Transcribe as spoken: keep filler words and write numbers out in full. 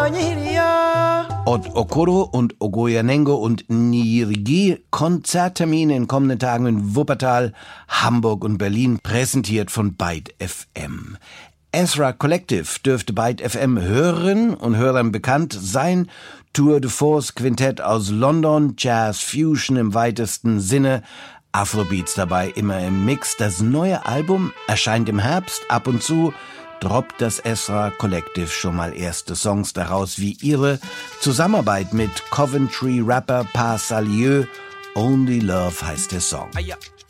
Od Okoro und Ogoyanengo und Nyirigi, Konzerttermine in kommenden Tagen in Wuppertal, Hamburg und Berlin, präsentiert von Byte F M. Ezra Collective dürfte Byte F M hören und Hörern bekannt sein. Tour de Force Quintett aus London, Jazz Fusion im weitesten Sinne, Afrobeats dabei immer im Mix. Das neue Album erscheint im Herbst. Ab und zu droppt das Ezra Collective schon mal erste Songs daraus, wie ihre Zusammenarbeit mit Coventry-Rapper Par Salieu. Only Love heißt der Song.